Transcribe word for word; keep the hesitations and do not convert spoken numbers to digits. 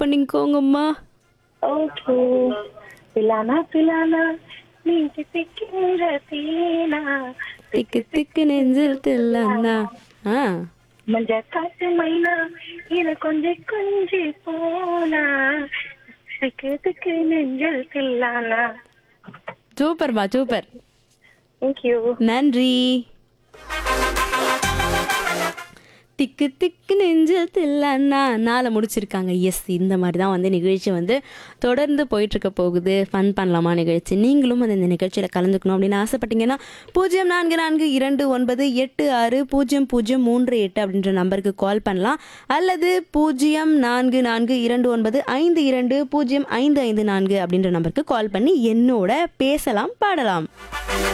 பண்ணிக்கோங்கம்மா. Okay. பிலானா பிலானா நீ தித்திக்கின்ற தேனா திக்கு திக்கு நெஞ்சில் தில்லன்னா. ஆ மஞ்ச காட்டு மைனா இத கொஞ்சம் கொஞ்சி போனா திக்கு திக்கு நெஞ்சல் தில்லானா. சூப்பர்மா சூப்பர். தேங்க்யூ. நன்றி. திக்கு திக்கு நெஞ்சில் தில்லன்னா நாளை முடிச்சிருக்காங்க. எஸ், இந்த மாதிரி தான் வந்து நிகழ்ச்சி வந்து தொடர்ந்து போயிட்டுருக்க போகுது. ஃபன் பண்ணலாமா நிகழ்ச்சி. நீங்களும் வந்து இந்த நிகழ்ச்சியில் கலந்துக்கணும் அப்படின்னு ஆசைப்பட்டீங்கன்னா பூஜ்ஜியம் நான்கு நான்கு இரண்டு ஒன்பது எட்டு ஆறு பூஜ்ஜியம் பூஜ்ஜியம் மூன்று எட்டு அப்படின்ற நம்பருக்கு கால் பண்ணலாம். அல்லது பூஜ்ஜியம் நான்கு நான்கு இரண்டு ஒன்பது ஐந்து இரண்டு பூஜ்ஜியம் ஐந்து ஐந்து நான்கு அப்படின்ற நம்பருக்கு கால் பண்ணி என்னோட பேசலாம், பாடலாம்.